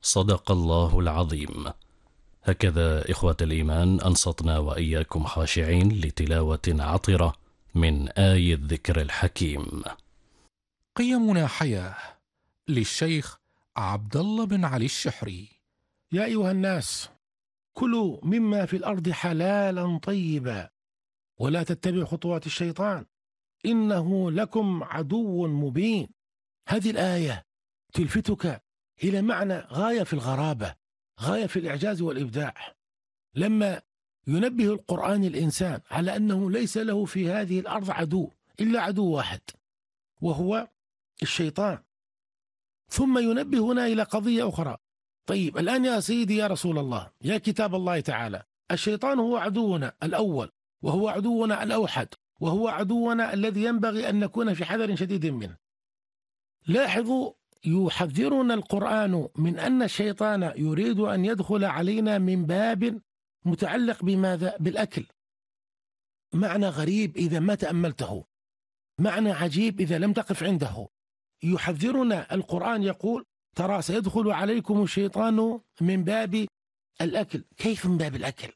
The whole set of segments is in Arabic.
صدق الله العظيم. هكذا إخوة الإيمان أنصتنا وإياكم خاشعين لتلاوة عطرة من آي الذكر الحكيم. قيمنا حياة للشيخ عبد الله بن علي الشحري. يا أيها الناس، كلوا مما في الأرض حلالا طيبا ولا تتبعوا خطوات الشيطان إنه لكم عدو مبين. هذه الآية تلفتك إلى معنى غاية في الغرابة، غاية في الإعجاز والإبداع، لما ينبه القرآن الإنسان على أنه ليس له في هذه الأرض عدو إلا عدو واحد وهو الشيطان. ثم ينبهنا إلى قضية أخرى. طيب الآن يا سيدي يا رسول الله، يا كتاب الله تعالى، الشيطان هو عدونا الأول، وهو عدونا الأوحد، وهو عدونا الذي ينبغي أن نكون في حذر شديد منه. لاحظوا، يحذرنا القرآن من أن الشيطان يريد أن يدخل علينا من باب متعلق بماذا؟ بالأكل. معنى غريب إذا ما تأملته، معنى عجيب إذا لم تقف عنده. يحذرنا القرآن يقول: ترى سيدخل عليكم الشيطان من باب الأكل. كيف من باب الأكل؟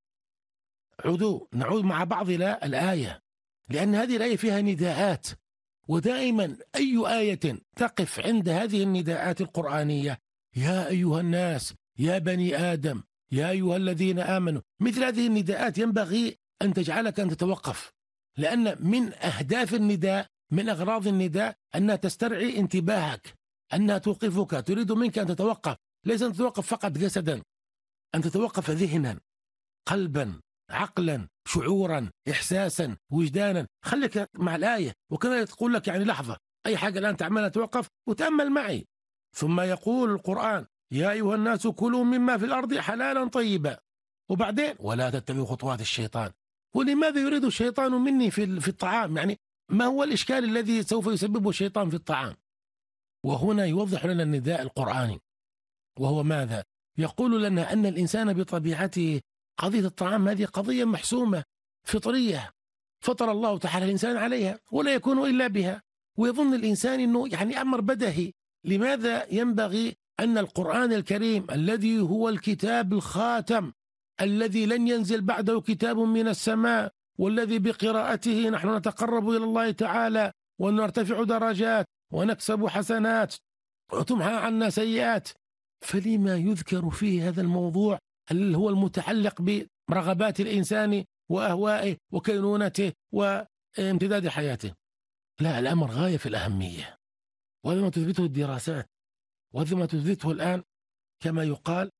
نعود مع بعض إلى الآية، لأن هذه الآية فيها نداءات، ودائما أي آية تقف عند هذه النداءات القرآنية: يا أيها الناس، يا بني آدم، يا أيها الذين آمنوا، مثل هذه النداءات ينبغي أن تجعلك أن تتوقف، لأن من أهداف النداء، من أغراض النداء، أنها تسترعي انتباهك، أنها توقفك، تريد منك أن تتوقف، ليس أن تتوقف فقط جسدا، أن تتوقف ذهنا، قلبا، عقلا، شعورا، إحساسا، وجدانا. خليك مع الآية، وكذلك تقول لك يعني لحظة، أي حاجة الآن تعملها توقف وتأمل معي. ثم يقول القرآن: يا أيها الناس كلوا مما في الأرض حلالا طيبا، وبعدين ولا تتبعوا خطوات الشيطان. ولماذا يريد الشيطان مني في الطعام؟ يعني ما هو الإشكال الذي سوف يسببه الشيطان في الطعام؟ وهنا يوضح لنا النداء القرآني، وهو ماذا؟ يقول لنا أن الإنسان بطبيعته قضية الطعام هذه قضية محسومة فطرية، فطر الله تعالى الإنسان عليها ولا يكون إلا بها. ويظن الإنسان أنه يعني أمر بدهي. لماذا ينبغي أن القرآن الكريم الذي هو الكتاب الخاتم، الذي لن ينزل بعده كتاب من السماء، والذي بقراءته نحن نتقرب إلى الله تعالى ونرتفع درجات ونكسب حسنات وتمحى عنا سيئات، فلما يذكر فيه هذا الموضوع اللي هو المتعلق برغبات الإنسان وأهوائه وكينونته وامتداد حياته؟ لا، الأمر غاية في الأهمية، وهذا ما تثبته الدراسات، وهذا ما تثبته الآن كما يقال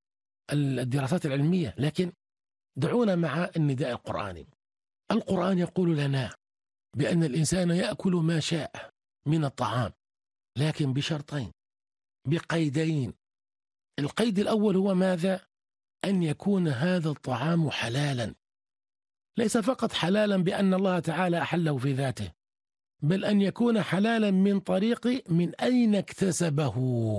الدراسات العلمية. لكن دعونا مع النداء القرآني. القرآن يقول لنا بأن الإنسان يأكل ما شاء من الطعام، لكن بشرطين، بقيدين. القيد الأول هو ماذا؟ أن يكون هذا الطعام حلالا، ليس فقط حلالا بأن الله تعالى أحله في ذاته، بل أن يكون حلالا من طريق من أين اكتسبه.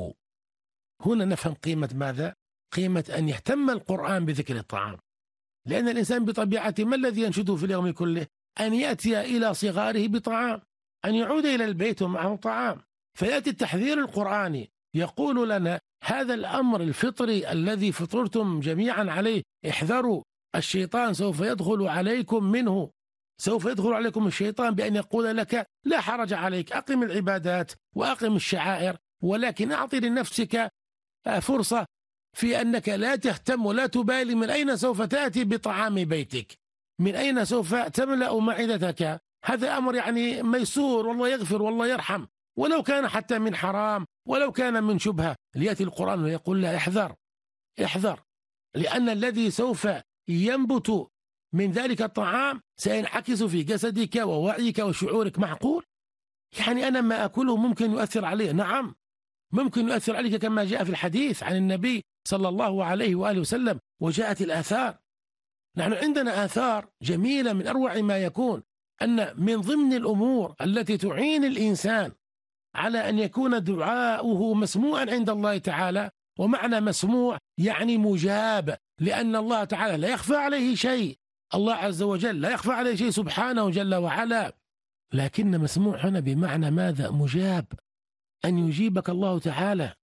هنا نفهم قيمة ماذا؟ قيمة أن يهتم القرآن بذكر الطعام، لأن الإنسان بطبيعته ما الذي ينشده في اليوم كله؟ أن يأتي إلى صغاره بطعام، أن يعود إلى البيت ومعه طعام. فيأتي التحذير القرآني يقول لنا هذا الأمر الفطري الذي فطرتم جميعا عليه، احذروا، الشيطان سوف يدخل عليكم منه، سوف يدخل عليكم الشيطان بأن يقول لك: لا حرج عليك، أقم العبادات وأقم الشعائر، ولكن أعطي لنفسك فرصة في أنك لا تهتم ولا تبالي من أين سوف تأتي بطعام بيتك، من أين سوف تملأ معدتك. هذا أمر يعني ميسور، والله يغفر والله يرحم، ولو كان حتى من حرام، ولو كان من شبهة. ليأتي القرآن ويقول لا، احذر احذر، لأن الذي سوف ينبت من ذلك الطعام سينعكس في جسدك ووعيك وشعورك. معقول؟ يعني أنا ما أكله ممكن يؤثر عليه؟ نعم، ممكن يؤثر عليك، كما جاء في الحديث عن النبي صلى الله عليه وآله وسلم، وجاءت الآثار. نحن عندنا آثار جميلة من أروع ما يكون، أن من ضمن الأمور التي تعين الإنسان على أن يكون دعاؤه مسموعا عند الله تعالى، ومعنى مسموع يعني مجاب، لأن الله تعالى لا يخفى عليه شيء، الله عز وجل لا يخفى عليه شيء سبحانه جل وعلا، لكن مسموع هنا بمعنى ماذا؟ مجاب، أن يجيبك الله تعالى.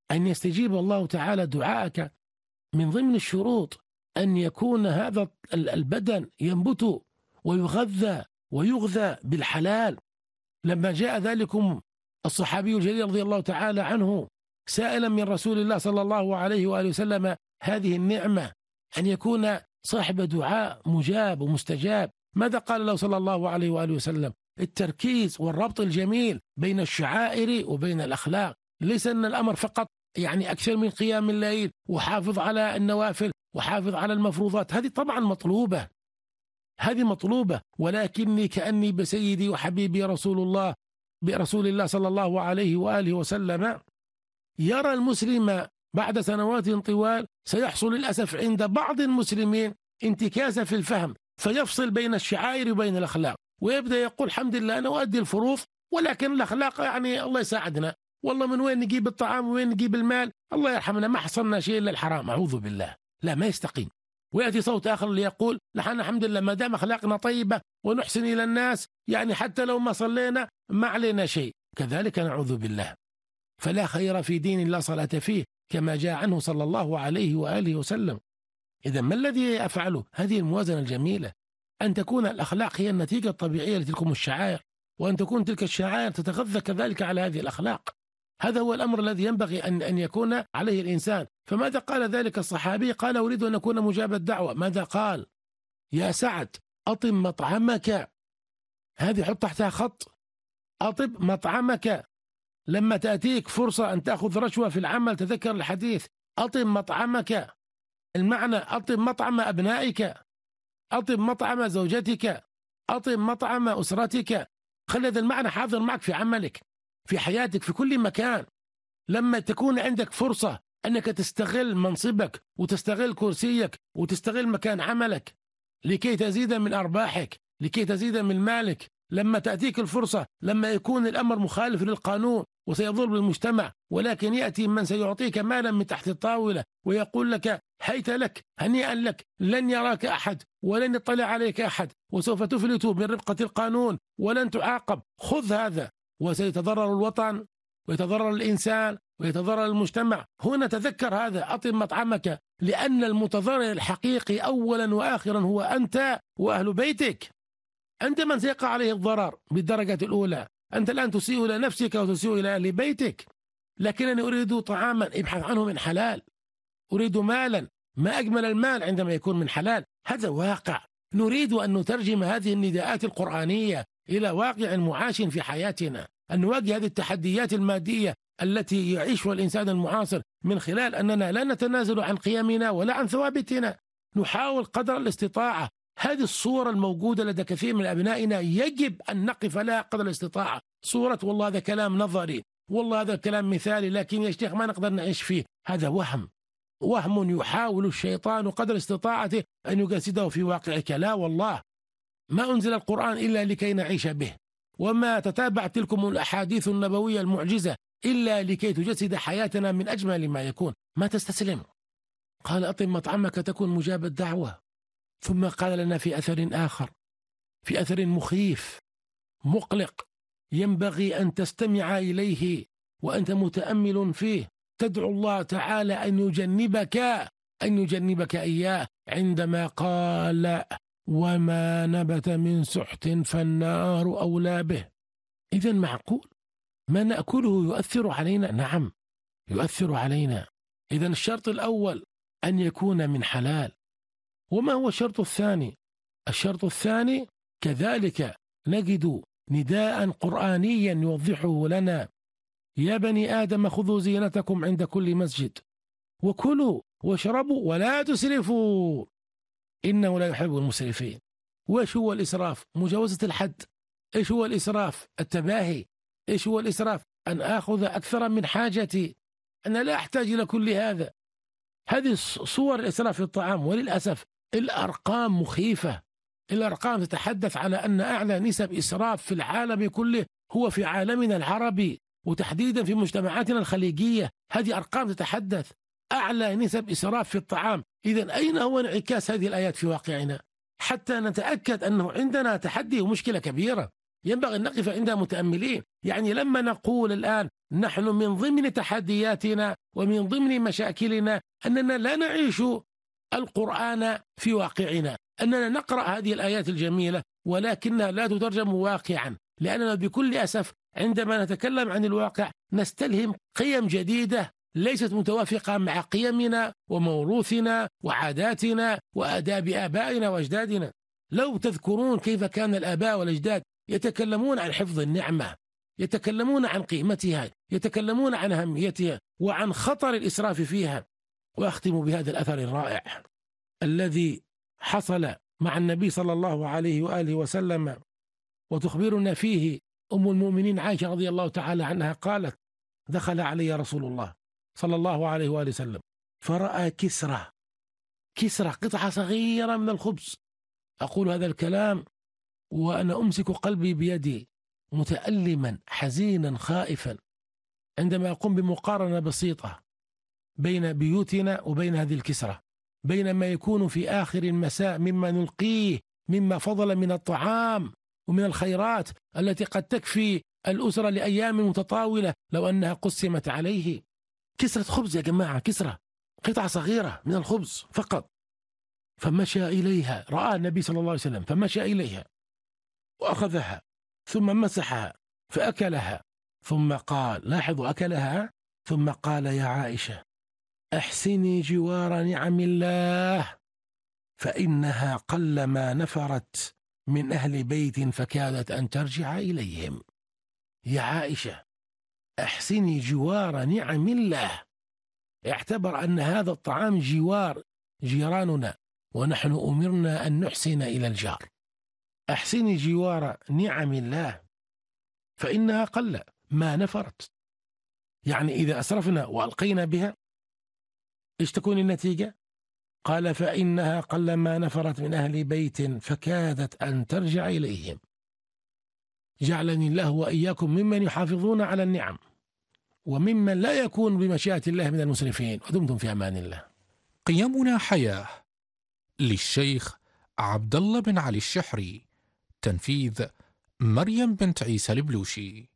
أن يستجيب الله تعالى دعاءك من ضمن الشروط أن يكون هذا البدن ينبت ويغذى ويغذى بالحلال. لما جاء ذلكم الصحابي الجليل رضي الله تعالى عنه سائلا من رسول الله صلى الله عليه وآله وسلم هذه النعمة أن يكون صاحب دعاء مجاب ومستجاب، ماذا قال له صلى الله عليه وآله وسلم؟ التركيز والربط الجميل بين الشعائر وبين الأخلاق، ليس أن الأمر فقط يعني أكثر من قيام الليل وحافظ على النوافل وحافظ على المفروضات، هذه طبعا مطلوبة، هذه مطلوبة، ولكني كأني بسيدي وحبيبي برسول الله صلى الله عليه وآله وسلم يرى المسلم بعد سنوات طوال سيحصل للأسف عند بعض المسلمين انتكاسة في الفهم، فيفصل بين الشعائر وبين الأخلاق، ويبدأ يقول الحمد لله أنا أؤدي الفروض ولكن الأخلاق يعني الله يساعدنا، والله من وين نجيب الطعام وين نجيب المال، الله يرحمنا ما حصلنا شيء إلا الحرام، أعوذ بالله، لا ما يستقيم. ويأتي صوت آخر ليقول نحن الحمد لله ما دام أخلاقنا طيبة ونحسن إلى الناس يعني حتى لو ما صلينا ما علينا شيء، كذلك نعوذ بالله. فلا خير في دين لا صلاة فيه كما جاء عنه صلى الله عليه وآله وسلم. إذا ما الذي أفعله؟ هذه الموازنة الجميلة، أن تكون الأخلاق هي النتيجة الطبيعية لتلكم الشعائر، وأن تكون تلك الشعائر تتغذى كذلك على هذه الأخلاق. هذا هو الأمر الذي ينبغي أن يكون عليه الإنسان. فماذا قال ذلك الصحابي؟ قال أريد أن أكون مجاب الدعوة. ماذا قال؟ يا سعد أطم مطعمك، هذه حط تحتها خط، أطب مطعمك، لما تأتيك فرصة أن تأخذ رشوة في العمل تذكر الحديث، أطم مطعمك، المعنى أطم مطعم أبنائك، أطم مطعم زوجتك، أطم مطعم أسرتك، خلي هذا المعنى حاضر معك في عملك في حياتك في كل مكان. لما تكون عندك فرصة أنك تستغل منصبك وتستغل كرسيك وتستغل مكان عملك لكي تزيد من أرباحك لكي تزيد من مالك، لما تأتيك الفرصة لما يكون الأمر مخالف للقانون وسيضر بالمجتمع، ولكن يأتي من سيعطيك مالا من تحت الطاولة ويقول لك هيت لك هنيئا لك لن يراك أحد ولن يطلع عليك أحد وسوف تفلت من ربقة القانون ولن تعاقب، خذ هذا، وسيتضرر الوطن ويتضرر الإنسان ويتضرر المجتمع. هنا تذكر هذا، أطم مطعمك، لأن المتضرر الحقيقي أولا وآخرا هو أنت وأهل بيتك، أنت من سيقع عليه الضرر بالدرجة الأولى. أنت الآن تسيء إلى نفسك وتسيء إلى أهل بيتك. لكنني أريد طعاما ابحث عنه من حلال، أريد مالا، ما أجمل المال عندما يكون من حلال، هذا واقع. نريد أن نترجم هذه النداءات القرآنية إلى واقع معاش في حياتنا، أن نواجه هذه التحديات المادية التي يعيشها الإنسان المعاصر من خلال أننا لا نتنازل عن قيمنا ولا عن ثوابتنا، نحاول قدر الاستطاعة. هذه الصورة الموجودة لدى كثير من أبنائنا يجب أن نقف لها قدر الاستطاعة، صورة والله هذا كلام نظري، والله هذا كلام مثالي، لكن يا شيخ ما نقدر نعيش فيه، هذا وهم يحاول الشيطان قدر استطاعته أن يجسده في واقعك. لا والله، ما أنزل القرآن إلا لكي نعيش به، وما تتابع تلكم الأحاديث النبوية المعجزة إلا لكي تجسد حياتنا من أجمل ما يكون. ما تستسلم. قال أطم مطعمك تكن مجاب الدعوة. ثم قال لنا في أثر آخر، في أثر مخيف مقلق ينبغي أن تستمع إليه وأنت متأمل فيه، تدعو الله تعالى أن يجنبك إياه، عندما قال وما نبت من سحت فالنار أولى به. إذن معقول ما نأكله يؤثر علينا؟ نعم يؤثر علينا. إذن الشرط الأول أن يكون من حلال. وما هو الشرط الثاني؟ الشرط الثاني كذلك نجد نداء قرآنيا يوضحه لنا، يا بني آدم خذوا زينتكم عند كل مسجد وكلوا واشربوا ولا تسرفوا إنه لا يحب المسرفين. وإيش هو الإسراف؟ مجاوزة الحد. إيش هو الإسراف؟ التباهي. إيش هو الإسراف؟ أن آخذ أكثر من حاجتي، أنا لا أحتاج إلى كل هذا. هذه صور الإسراف في الطعام. وللأسف الأرقام مخيفة، الأرقام تتحدث على أن أعلى نسب إسراف في العالم كله هو في عالمنا العربي، وتحديدا في مجتمعاتنا الخليجية. هذه أرقام تتحدث أعلى نسب إسراف في الطعام. إذن أين هو انعكاس هذه الآيات في واقعنا حتى نتأكد أنه عندنا تحدي ومشكلة كبيرة؟ ينبغي أن نقف عندها متأملين. يعني لما نقول الآن نحن من ضمن تحدياتنا ومن ضمن مشاكلنا أننا لا نعيش القرآن في واقعنا، أننا نقرأ هذه الآيات الجميلة ولكنها لا تترجم واقعا، لأننا بكل أسف عندما نتكلم عن الواقع نستلهم قيم جديدة ليست متوافقة مع قيمنا وموروثنا وعاداتنا وآداب آبائنا وأجدادنا. لو تذكرون كيف كان الآباء والأجداد يتكلمون عن حفظ النعمة، يتكلمون عن قيمتها، يتكلمون عن أهميتها وعن خطر الإسراف فيها. وأختم بهذا الأثر الرائع الذي حصل مع النبي صلى الله عليه وآله وسلم، وتخبرنا فيه أم المؤمنين عائشة رضي الله تعالى عنها قالت: دخل علي رسول الله صلى الله عليه وآله وسلم فرأى كسرة قطعة صغيرة من الخبز. أقول هذا الكلام وأنا أمسك قلبي بيدي متألما حزينا خائفا عندما أقوم بمقارنة بسيطة بين بيوتنا وبين هذه الكسرة، بين ما يكون في آخر المساء مما نلقيه مما فضل من الطعام ومن الخيرات التي قد تكفي الأسرة لأيام متطاولة لو أنها قسمت عليه. كسرة خبز يا جماعة، كسرة قطعة صغيرة من الخبز فقط. فمشى إليها، رأى النبي صلى الله عليه وسلم فمشى إليها وأخذها ثم مسحها فأكلها، ثم قال، لاحظوا أكلها، ثم قال: يا عائشة أحسني جوار نعم الله فإنها قلما نفرت من أهل بيت فكادت أن ترجع إليهم. يا عائشة أحسني جوار نعم الله، اعتبر أن هذا الطعام جوار جيراننا ونحن أمرنا أن نحسن إلى الجار. أحسني جوار نعم الله فإنها قل ما نفرت، يعني إذا أسرفنا وألقينا بها إيش تكون النتيجة؟ قال: فإنها قل ما نفرت من أهل بيت فكادت أن ترجع إليهم. جعلني الله وإياكم ممن يحافظون على النعم وممن لا يكون بمشيئة الله من المسرفين، ودمتم في أمان الله. قيمنا حياة للشيخ عبد الله بن علي الشحري، تنفيذ مريم بنت عيسى البلوشي.